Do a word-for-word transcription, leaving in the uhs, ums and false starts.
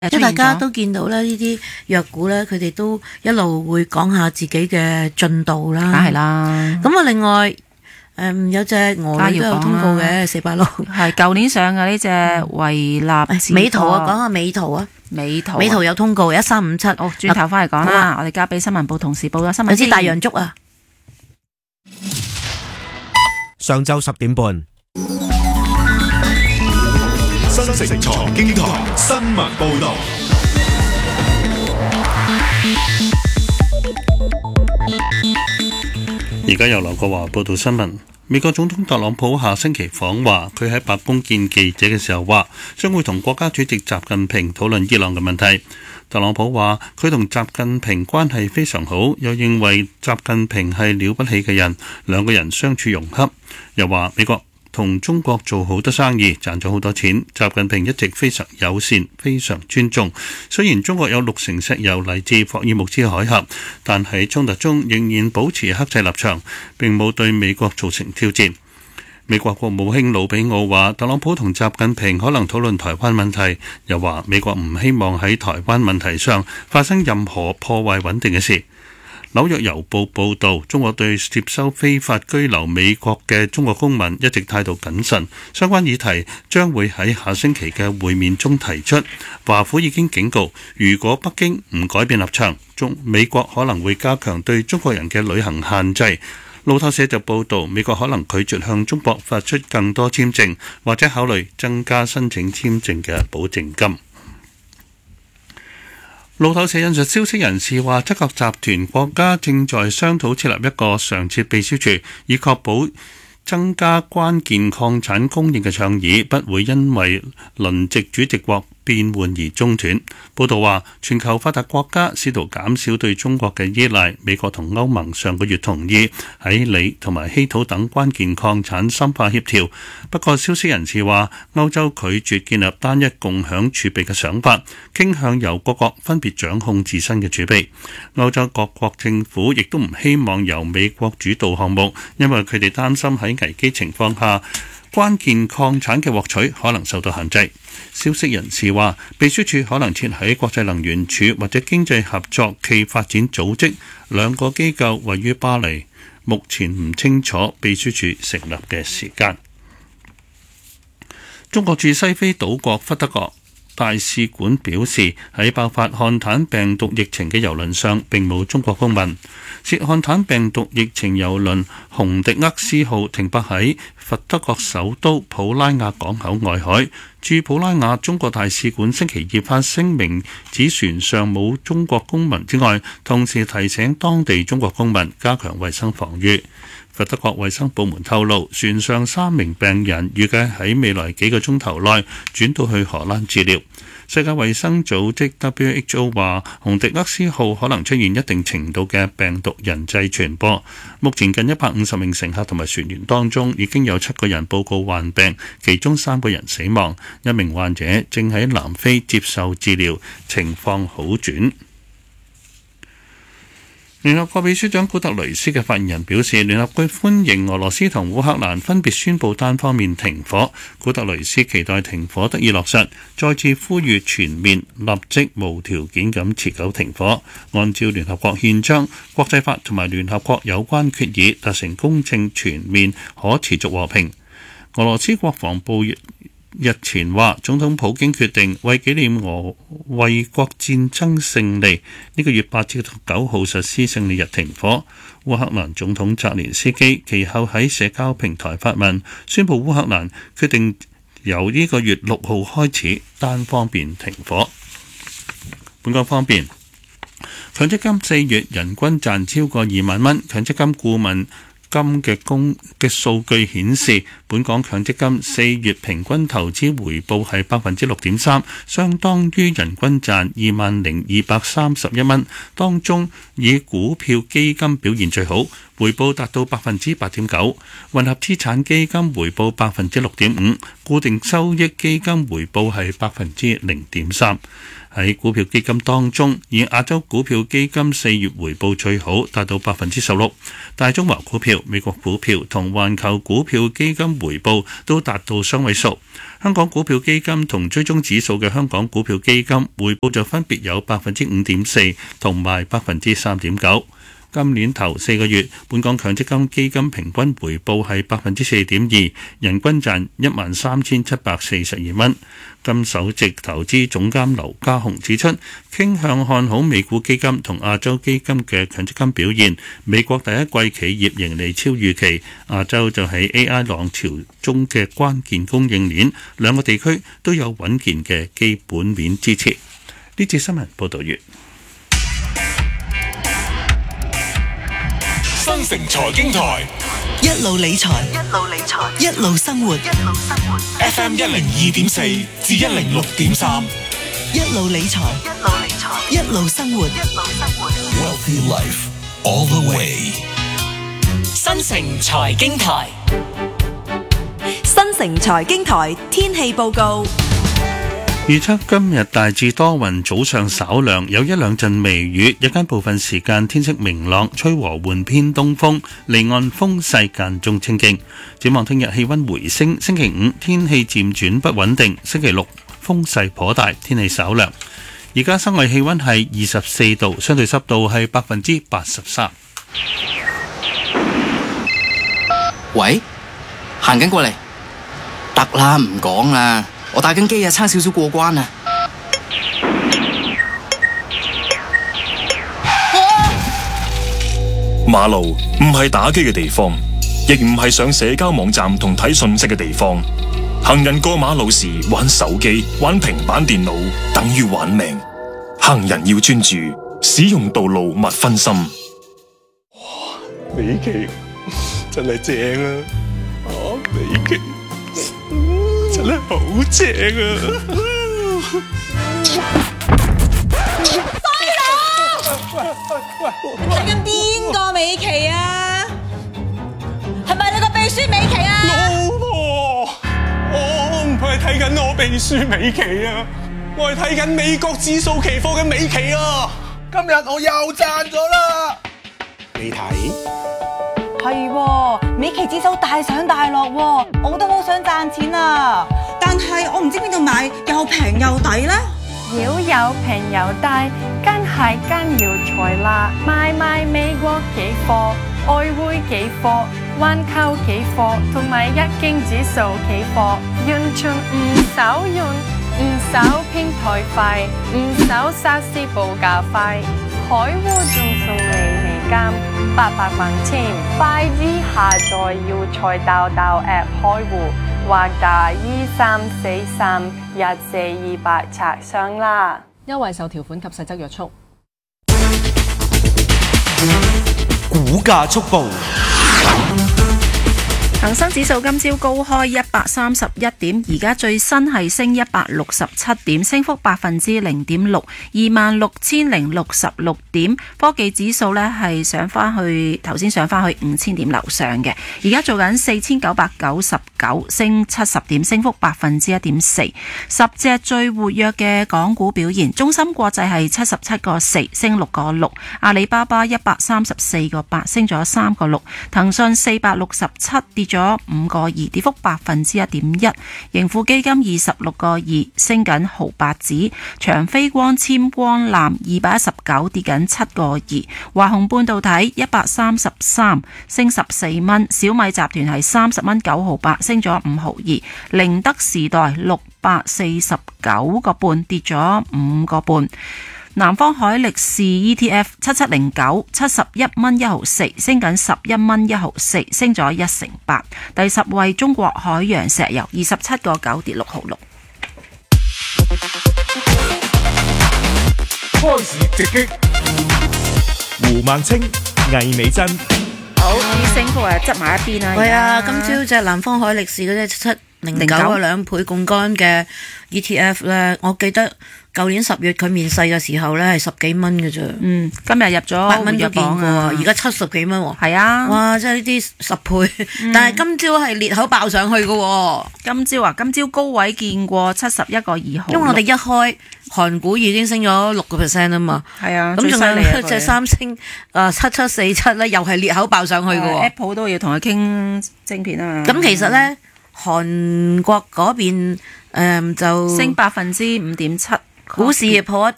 即係大家都見到咧，呢啲藥股咧，佢哋都一路會講下自己嘅進度啦。 梗係啦。 咁啊，另外誒、嗯、有隻鵝女都有通告嘅四百六， 係舊年上嘅呢隻維納美圖啊，講下美圖啊， 美圖美圖有通告一三五七。 好，轉頭翻嚟講啦，我哋交俾新聞部同事報咗新聞。 有支大洋竹啊， 上晝十點半。 新城財經台新聞報道。 而家由劉國華報道新聞。美國總統特朗普下星期訪華，佢喺白宮見記者嘅時候話，將會同國家主席習近平討論伊朗嘅問題。特朗普話佢同習近平關係非常好，又認為習近平係了不起嘅人，兩個人相處融洽。又話美國同中國做好多生意，賺咗好多錢。習近平一直非常友善，非常尊重。雖然中國有六成石油嚟自霍爾木茲海峽，但喺衝突中仍然保持克制立場，並冇對美國造成挑戰。美國國務卿魯比奧話，特朗普同習近平可能討論台灣問題，又話美國唔希望喺台灣問題上發生任何破壞穩定嘅事。紐約郵報報導，中國對接收非法居留美國嘅中國公民一直態度謹慎，相關議題將會喺下星期嘅會面中提出。華府已經警告，如果北京唔改變立場，中美國可能會加強對中國人嘅旅行限制。路透社就報導，美國可能拒絕向中國發出更多簽證，或者考慮增加申請簽證嘅保證金。路透社引述消息人士話，七國集團國家正在商討設立一個常設秘書處，以確保增加關鍵礦產供應嘅倡議不會因為輪值主席國變換而中斷。報道話，全球發達國家試圖減少對中國嘅依賴。美國同歐盟上個月同意喺鋰同埋稀土等關鍵礦產深化協調。不過，消息人士話，歐洲拒絕建立單一共享儲備嘅想法，傾向由各國分別掌控自身嘅儲備。歐洲各國政府亦都唔希望由美國主導項目，因為佢哋擔心喺危機情況下，關鍵礦產嘅獲取可能受到限制。消息人士話，秘書處可能設喺國際能源署或者經濟合作暨發展組織，兩個機構位於巴黎，目前唔清楚秘書處成立嘅時間。中國駐西非島國弗德國大使館表示，喺爆發漢坦病毒疫情嘅郵輪上並冇中國公民。涉漢坦病毒疫情郵輪洪迪厄斯號停泊喺弗德國首都普拉雅港口外海。駐普拉雅中國大使館星期二發聲明，指船上冇中國公民之外，同時提醒當地中國公民加強衛生防禦。弗德國衛生部門透露，船上三名病人預計喺未來幾個鐘頭內轉到去荷蘭治療。世界衛生組織 W H O 話，洪迪厄斯號可能出現一定程度嘅病毒人際傳播。目前近一百五十名乘客同埋船員當中，已經有七個人報告患病，其中三個人死亡。一名患者正喺南非接受治療，情況好轉。聯合國秘書長古特雷斯嘅發言人表示，聯合國歡迎俄羅斯同烏克蘭分別宣布單方面停火。古特雷斯期待停火得以落實，再次呼籲全面、立即、無條件咁持久停火，按照聯合國憲章、國際法同埋聯合國有關決議，達成公正、全面、可持續和平。俄羅斯國防部日前話，總統普京決定為紀念俄衛國戰爭勝利，呢個月八至九號實施勝利日停火。烏克蘭總統澤連斯基其後喺社交平台發文，宣布烏克蘭決定由呢個月六號開始單方面停火。本港方面，強積金四月人均賺超過二萬蚊，強積金顧問金嘅公嘅數據顯示，本港強積金四月平均投資回報係百分之六點三，相當於人均賺二萬零二百三十一蚊。當中以股票基金表現最好，回報達到百分之八點九；混合資產基金回報百分之六點五，固定收益基金回報係百分之零點三。喺股票基金當中，以亞洲股票基金四月回報最好，達到百分之十六。大中華股票、美國股票同環球股票基金回報都達到雙位數。香港股票基金同追蹤指數嘅香港股票基金回報就分別有百分之五點四同埋百分之三點九。今年頭四個月，本港強積金基金平均回報係百分之四點二，人均賺一萬三千七百四十二蚊。金首席投資總監劉家雄指出，傾向看好美股基金同亞洲基金嘅強積金表現。美國第一季企業盈利超預期，亞洲就喺 A I 浪潮中嘅關鍵供應鏈，兩個地區都有穩健嘅基本面支持。呢節新聞報導完。 新城財經台一路理財， 一路理財， 一路生活， 一路生活。 F M 一零二點四至一零六點三， 一路理財， 一路理財， 一路生活， 一路生活。 Wealthy Life all the way。 新城財經台， 新城財經台天氣報告。 預測今日大致多雲，早上稍涼，有一兩陣微雨，日間部分時間天色明朗，吹和緩偏東風，離岸風勢間中清勁。展望聽日氣溫回升，星期五天氣漸轉不穩定，星期六風勢頗大，天氣稍涼。而家室外氣溫係二十四度，相對濕度係百分之八十三。 喂，行緊過嚟，得啦，唔講啦。我打緊機啊，差少少過關啊！ 馬路唔係打機嘅地方，亦唔係上社交網站同睇訊息嘅地方。行人過馬路時玩手機、玩平板電腦，等於玩命。行人要專注，使用道路勿分心。 哇，美琪真係正啊！啊，美琪。真係好正啊！ 快佬，睇緊邊個美琪啊？係咪你個秘書美琪啊？ 老婆，我唔係睇緊我秘書美琪啊，我係睇緊美國指數期貨嘅美琪啊！今日我又賺咗啦！你睇？ 係，美期指數大上大落，我都好想賺錢啊！但係我唔知邊度買又平又抵呢？ 要有平有抵，梗係跟要財啦！買賣美國期貨、外匯期貨、環球期貨同埋日經指數期貨，完全唔使用，唔使平台費，唔使實時報價費，海戶仲送你美金八百蚊添，快啲下載要財道道 app 開戶，或打二三四三一四二八查詢啦。 優惠受條款及細則約束。 股價速報。 恒生指數今朝高開一百三十一點，而家最新係升一百六十七點，升幅百分之零點六，二萬六千零六十六點。科技指數呢係上翻去，頭先上翻去五千點樓上嘅，而家做緊四千九百九十九，升七十點，升幅百分之一點四。十隻最活躍嘅港股表現，中芯國際係七十七個四，升六個六；阿里巴巴一百三十四個八，升咗三個六；騰訊四百六十七跌咗五個二，跌幅百分之一點一。盈富基金二十六個二，升緊毫八子。長飛光纖光纜二百一十九，跌緊七個二。華虹半導體一百三十三，升十四蚊。小米集團係三十蚊九毫八，升咗五毫二。寧德時代六百四十九個半，跌咗五個半。南方海力士 E T F 七七零九，七十一蚊一毫四，升緊十一蚊一毫四，升咗一成八。第十位中國海洋石油二十七個九，跌六毫六。 開市直擊，胡孟青、魏美珍。 好，啲升幅啊，執埋一邊啦。 係啊，今朝隻南方海力士嗰隻七七零九嘅兩倍槓桿嘅 E T F 咧，我記得舊年十月佢面世嘅時候咧係十幾蚊嘅啫。 嗯，今日入咗八蚊都見過，而家七十幾蚊喎。 係啊， 哇！即係呢啲十倍，嗯、但係今朝係裂口爆上去嘅喎。 今朝啊，今朝高位見過七十一個二毫。 因為我哋一開韓股已經升咗六個 percent 啊嘛。係啊，咁仲有隻三星啊七七四七咧，又係裂口爆上去嘅喎。 Apple 都要同佢傾晶片啊。 咁其實咧。 韓國嗰邊誒就升百分之五點七。 股市破一